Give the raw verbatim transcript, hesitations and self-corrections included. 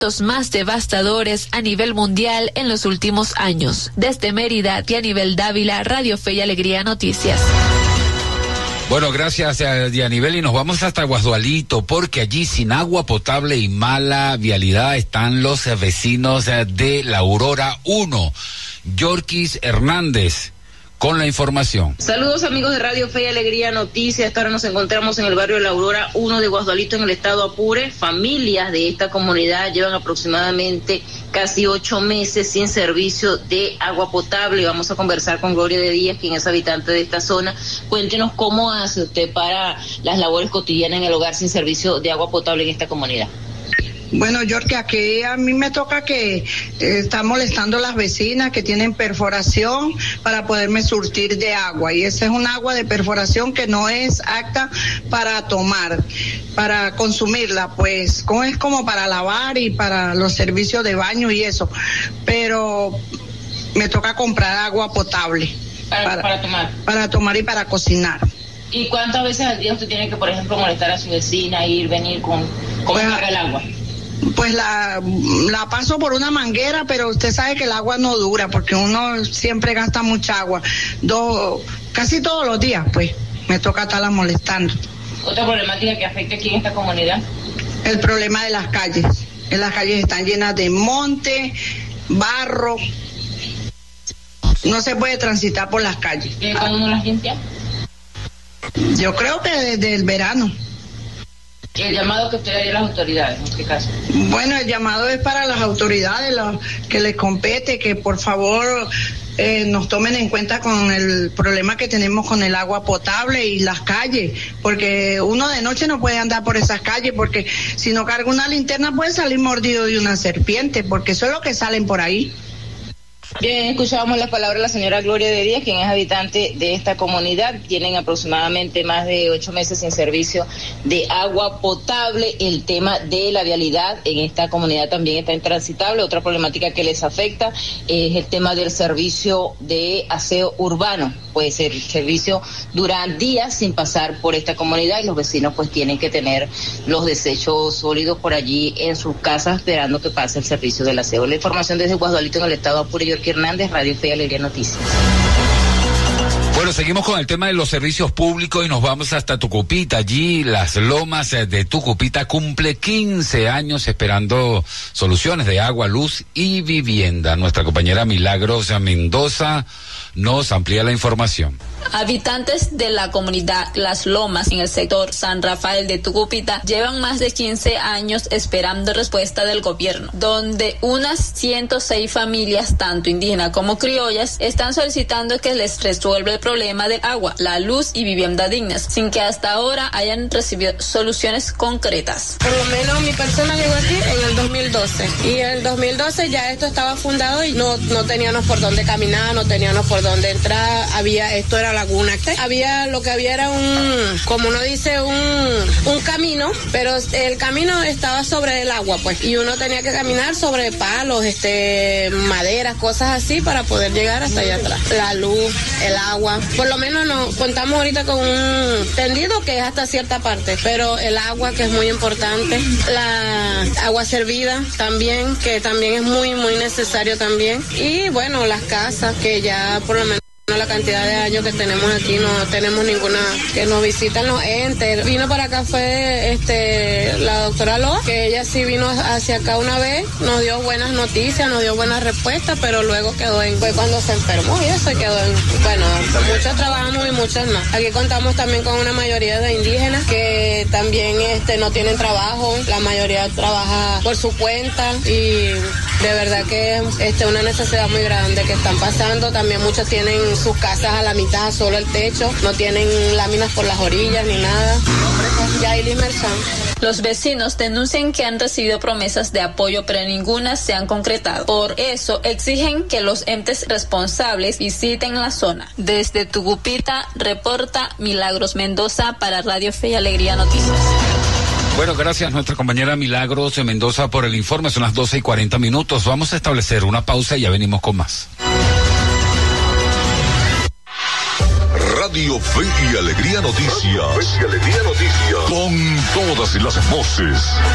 los más devastadores a nivel mundial en los últimos años. Desde Mérida, Dianibel Dávila, Radio Fe y Alegría Noticias. Bueno, gracias a Dianibel, y nos vamos hasta Guasdualito, porque allí sin agua potable y mala vialidad están los vecinos de la Aurora uno. Yorkis Hernández con la información. Saludos amigos de Radio Fe y Alegría Noticias. Esta hora nos encontramos en el barrio de la Aurora uno de Guasdualito, en el estado Apure. Familias de esta comunidad llevan aproximadamente casi ocho meses sin servicio de agua potable. Vamos a conversar con Gloria de Díaz, quien es habitante de esta zona. Cuéntenos cómo hace usted para las labores cotidianas en el hogar sin servicio de agua potable en esta comunidad. Bueno, York, aquí a mí me toca que eh, están molestando las vecinas que tienen perforación para poderme surtir de agua, y esa es un agua de perforación que no es apta para tomar, para consumirla, pues como es como para lavar y para los servicios de baño y eso, pero me toca comprar agua potable para, para, para tomar para tomar y para cocinar. ¿Y cuántas veces al día usted tiene que, por ejemplo, molestar a su vecina, ir, venir con, con pues, carga el agua? Pues la, la paso por una manguera, pero usted sabe que el agua no dura, porque uno siempre gasta mucha agua. Dos, casi todos los días, pues, me toca estarla molestando. ¿Otra problemática que afecta aquí en esta comunidad? El problema de las calles. En las calles están llenas de monte, barro. No se puede transitar por las calles. ¿Y cuándo uno las limpia? Yo creo que desde el verano. ¿El llamado que usted haría a las autoridades en este caso? Bueno, el llamado es para las autoridades, lo que les compete, que por favor eh, nos tomen en cuenta con el problema que tenemos con el agua potable y las calles, porque uno de noche no puede andar por esas calles, porque si no carga una linterna puede salir mordido de una serpiente, porque eso es lo que salen por ahí. Bien, escuchábamos las palabras de la señora Gloria de Díaz, quien es habitante de esta comunidad. Tienen aproximadamente más de ocho meses sin servicio de agua potable. El tema de la vialidad en esta comunidad también está intransitable. Otra problemática que les afecta es el tema del servicio de aseo urbano. Pues el servicio dura días sin pasar por esta comunidad, y los vecinos pues tienen que tener los desechos sólidos por allí en sus casas esperando que pase el servicio del aseo. La información desde Guasdualito, en el estado Apure. York Hernández, Radio Fe y Alegría Noticias. Bueno, seguimos con el tema de los servicios públicos y nos vamos hasta Tucupita. Allí Las Lomas de Tucupita cumple quince años esperando soluciones de agua, luz y vivienda. Nuestra compañera Milagros Mendoza nos amplía la información. Habitantes de la comunidad Las Lomas en el sector San Rafael de Tucupita llevan más de quince años esperando respuesta del gobierno, donde unas ciento seis familias, tanto indígenas como criollas, están solicitando que les resuelva el problema del agua, la luz y vivienda dignas, sin que hasta ahora hayan recibido soluciones concretas. Por lo menos mi persona llegó aquí en el dos mil doce, y en el dos mil doce ya esto estaba fundado y no, no teníamos por dónde caminar, no teníamos por dónde entrar, había, esto era laguna, había, lo que había era un, como uno dice, un, un camino, pero el camino estaba sobre el agua, pues, y uno tenía que caminar sobre palos, este, maderas, cosas así para poder llegar hasta allá atrás. La luz, el agua, por lo menos no, contamos ahorita con un tendido que es hasta cierta parte, pero el agua, que es muy importante, la agua servida también, que también es muy, muy necesario también, y bueno, las casas, que ya por lo menos la cantidad de años que tenemos aquí no tenemos ninguna, que nos visitan los entes. Vino para acá fue este la doctora Loa, que ella sí vino hacia acá una vez, nos dio buenas noticias, nos dio buenas respuestas, pero luego quedó en, fue cuando se enfermó y eso quedó en, bueno, muchos trabajamos y muchos no. Aquí contamos también con una mayoría de indígenas que también este no tienen trabajo, la mayoría trabaja por su cuenta, y de verdad que es este, una necesidad muy grande que están pasando. También muchos tienen sus casas a la mitad, solo el techo, no tienen láminas por las orillas ni nada. Yaili Merchan. Los vecinos denuncian que han recibido promesas de apoyo, pero ninguna se han concretado. Por eso exigen que los entes responsables visiten la zona. Desde Tucupita, reporta Milagros Mendoza para Radio Fe y Alegría Noticias. Bueno, gracias nuestra compañera Milagros Mendoza por el informe. Son las doce y cuarenta minutos. Vamos a establecer una pausa y ya venimos con más. Radio Fe y Alegría Noticias. Fe y Alegría Noticias. Con todas las voces.